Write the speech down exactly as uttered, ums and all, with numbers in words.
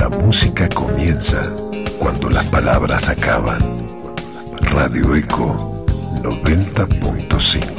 La música comienza cuando las palabras acaban. Radio Eco noventa punto cinco.